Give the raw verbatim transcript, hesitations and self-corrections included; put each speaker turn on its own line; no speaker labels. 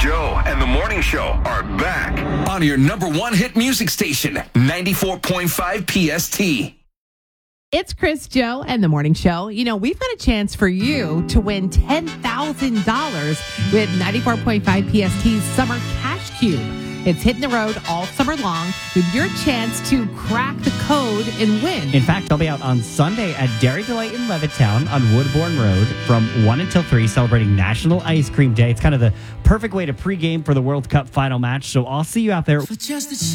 Joe and the Morning Show are back on your number one hit music station, ninety-four point five P S T.
It's Chris, Joe, and the Morning Show. You know, we've got a chance for you to win ten thousand dollars with ninety-four point five P S T's Summer Cash Cube. It's hitting the road all summer long with your chance to crack the code and win.
In fact, I'll be out on Sunday at Dairy Delight in Levittown on Woodbourne Road from one until three, celebrating National Ice Cream Day. It's kind of the perfect way to pregame for the World Cup final match, so I'll see you out there.